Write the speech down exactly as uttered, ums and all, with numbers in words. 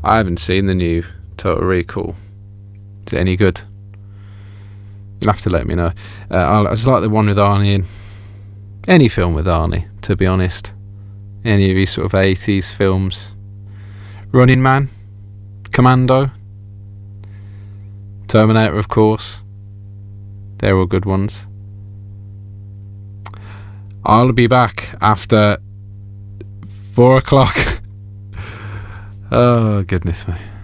I haven't seen the new Total Recall. Is it any good? You'll have to let me know. Uh, I just like the one with Arnie in. Any film with Arnie, to be honest. Any of these sort of eighties films. Running Man, Commando, Terminator, of course. They're all good ones. I'll be back after four o'clock. Oh, goodness me.